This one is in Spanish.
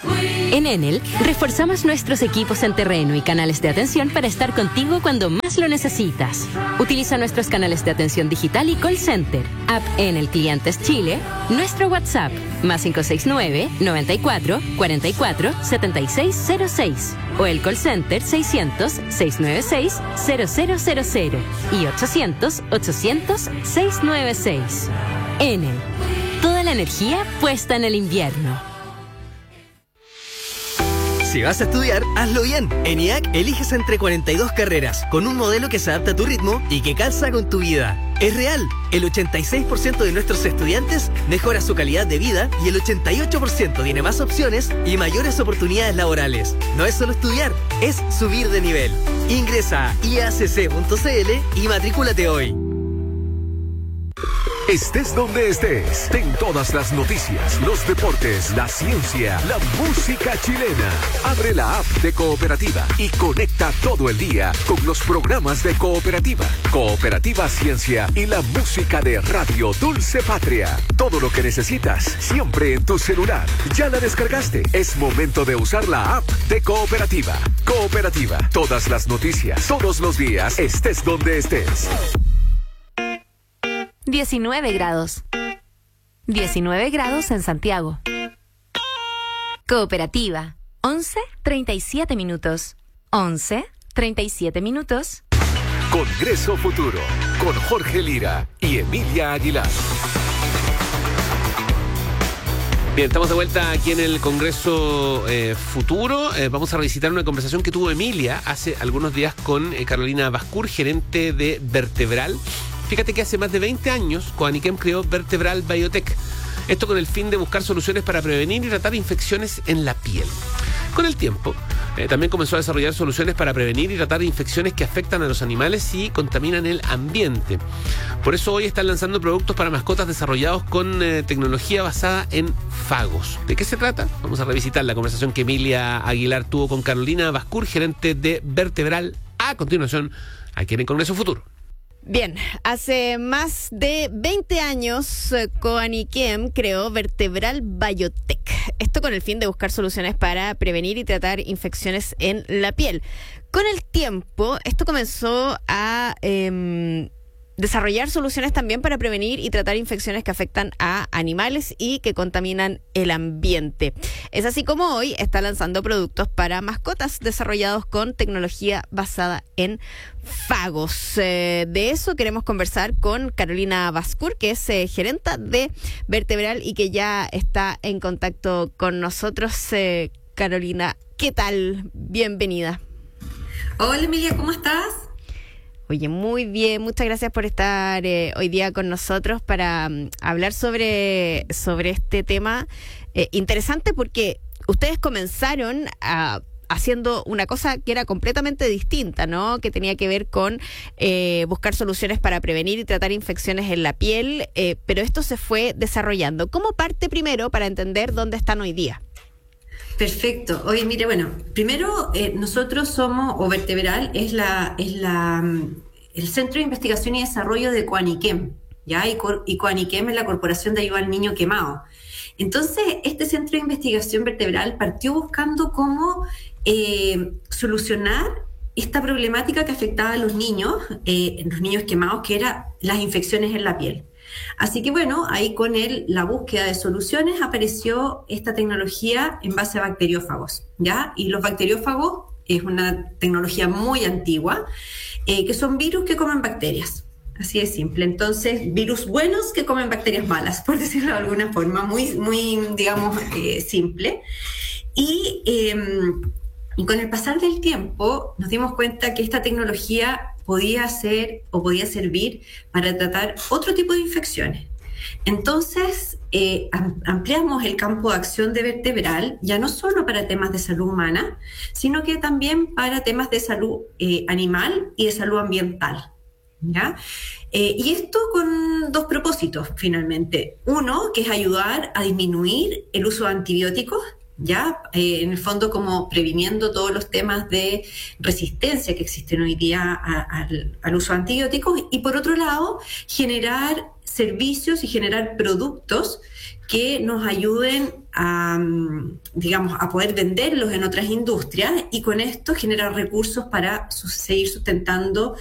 En Enel, reforzamos nuestros equipos en terreno y canales de atención para estar contigo cuando más lo necesitas. Utiliza nuestros canales de atención digital y call center, app Enel Clientes Chile, nuestro WhatsApp, más 569-94-44-7606, o el call center 600-696-0000 y 800-800-696. Enel, toda la energía puesta en el invierno. Si vas a estudiar, hazlo bien. En IAC eliges entre 42 carreras, con un modelo que se adapta a tu ritmo y que calza con tu vida. Es real, el 86% de nuestros estudiantes mejora su calidad de vida y el 88% tiene más opciones y mayores oportunidades laborales. No es solo estudiar, es subir de nivel. Ingresa a iacc.cl y matrículate hoy. Estés donde estés, ten todas las noticias, los deportes, la ciencia, la música chilena. Abre la app de Cooperativa y conecta todo el día con los programas de Cooperativa, Cooperativa Ciencia y la música de Radio Dulce Patria. Todo lo que necesitas, siempre en tu celular. ¿Ya la descargaste? Es momento de usar la app de Cooperativa. Cooperativa, todas las noticias, todos los días, estés donde estés. 19 grados. 19 grados en Santiago. Cooperativa. 11:37 minutos. 11:37 minutos. Congreso Futuro, con Jorge Lira y Emilia Aguilar. Bien, estamos de vuelta aquí en el Congreso Futuro. Vamos a revisitar una conversación que tuvo Emilia hace algunos días con Carolina Bascur, gerente de Vertebral. Fíjate que hace más de 20 años Coaniquem creó Vertebral Biotech. Esto con el fin de buscar soluciones para prevenir y tratar infecciones en la piel. Con el tiempo, también comenzó a desarrollar soluciones para prevenir y tratar infecciones que afectan a los animales y contaminan el ambiente. Por eso hoy están lanzando productos para mascotas desarrollados con tecnología basada en fagos. ¿De qué se trata? Vamos a revisitar la conversación que Emilia Aguilar tuvo con Carolina Bascur, gerente de Vertebral, a continuación aquí en el Congreso Futuro. Bien, hace más de 20 años Coaniquem creó Vertebral Biotech. Esto con el fin de buscar soluciones para prevenir y tratar infecciones en la piel. Con el tiempo, esto comenzó a desarrollar soluciones también para prevenir y tratar infecciones que afectan a animales y que contaminan el ambiente. Es así como hoy está lanzando productos para mascotas desarrollados con tecnología basada en fagos. De eso queremos conversar con Carolina Bascur, que es gerenta de Vertebral y que ya está en contacto con nosotros. Carolina, ¿qué tal? Bienvenida. Hola Emilia, ¿cómo estás? Oye, muy bien, muchas gracias por estar hoy día con nosotros para hablar sobre este tema interesante, porque ustedes comenzaron haciendo una cosa que era completamente distinta, ¿no? Que tenía que ver con buscar soluciones para prevenir y tratar infecciones en la piel, pero esto se fue desarrollando. ¿Cómo parte primero para entender dónde están hoy día? Perfecto. Oye, mire, bueno, primero nosotros somos, o Vertebral es el Centro de Investigación y Desarrollo de Coaniquem, ¿ya? Y Coaniquem es la Corporación de Ayuda al Niño Quemado. Entonces, este Centro de Investigación Vertebral partió buscando cómo solucionar esta problemática que afectaba a los niños quemados, que eran las infecciones en la piel. Así que bueno, ahí con la búsqueda de soluciones apareció esta tecnología en base a bacteriófagos, ¿ya? Y los bacteriófagos es una tecnología muy antigua, que son virus que comen bacterias. Así de simple. Entonces, virus buenos que comen bacterias malas, por decirlo de alguna forma, muy, muy digamos, simple. Y con el pasar del tiempo nos dimos cuenta que esta tecnología podía servir para tratar otro tipo de infecciones. Entonces, ampliamos el campo de acción de Vertebral, ya no solo para temas de salud humana, sino que también para temas de salud animal y de salud ambiental, ¿ya? Y esto con dos propósitos, finalmente. Uno, que es ayudar a disminuir el uso de antibióticos, ¿ya? En el fondo como previniendo todos los temas de resistencia que existen hoy día al uso de antibióticos, y por otro lado, generar servicios y generar productos que nos ayuden digamos, a poder venderlos en otras industrias y con esto generar recursos para seguir sustentando